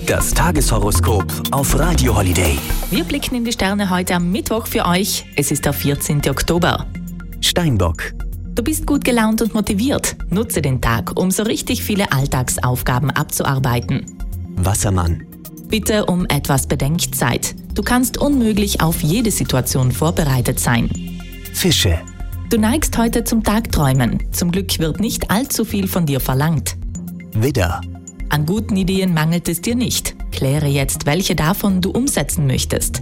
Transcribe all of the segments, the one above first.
Das Tageshoroskop auf Radio Holiday. Wir blicken in die Sterne heute am Mittwoch für euch. Es ist der 14. Oktober. Steinbock. Du bist gut gelaunt und motiviert. Nutze den Tag, um so richtig viele Alltagsaufgaben abzuarbeiten. Wassermann. Bitte um etwas Bedenkzeit. Du kannst unmöglich auf jede Situation vorbereitet sein. Fische. Du neigst heute zum Tagträumen. Zum Glück wird nicht allzu viel von dir verlangt. Widder. An guten Ideen mangelt es dir nicht. Kläre jetzt, welche davon du umsetzen möchtest.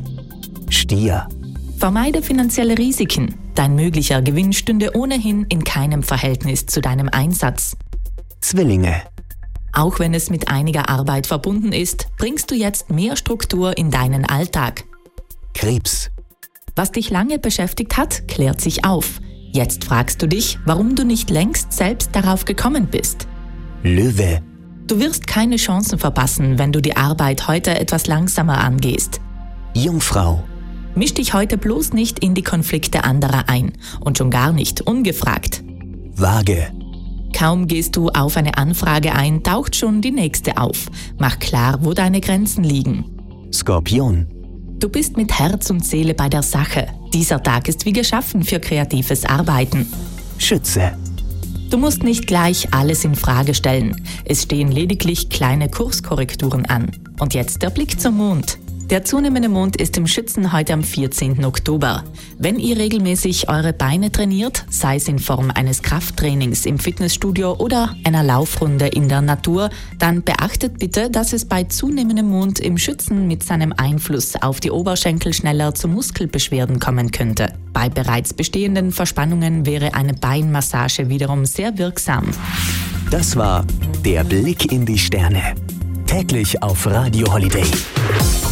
Stier. Vermeide finanzielle Risiken. Dein möglicher Gewinn stünde ohnehin in keinem Verhältnis zu deinem Einsatz. Zwillinge. Auch wenn es mit einiger Arbeit verbunden ist, bringst du jetzt mehr Struktur in deinen Alltag. Krebs. Was dich lange beschäftigt hat, klärt sich auf. Jetzt fragst du dich, warum du nicht längst selbst darauf gekommen bist. Löwe. Du wirst keine Chancen verpassen, wenn du die Arbeit heute etwas langsamer angehst. Jungfrau. Misch dich heute bloß nicht in die Konflikte anderer ein und schon gar nicht ungefragt. Waage. Kaum gehst du auf eine Anfrage ein, taucht schon die nächste auf. Mach klar, wo deine Grenzen liegen. Skorpion. Du bist mit Herz und Seele bei der Sache. Dieser Tag ist wie geschaffen für kreatives Arbeiten. Schütze. Du musst nicht gleich alles in Frage stellen. Es stehen lediglich kleine Kurskorrekturen an. Und jetzt der Blick zum Mond. Der zunehmende Mond ist im Schützen heute am 14. Oktober. Wenn ihr regelmäßig eure Beine trainiert, sei es in Form eines Krafttrainings im Fitnessstudio oder einer Laufrunde in der Natur, dann beachtet bitte, dass es bei zunehmendem Mond im Schützen mit seinem Einfluss auf die Oberschenkel schneller zu Muskelbeschwerden kommen könnte. Bei bereits bestehenden Verspannungen wäre eine Beinmassage wiederum sehr wirksam. Das war der Blick in die Sterne. Täglich auf Radio Holiday.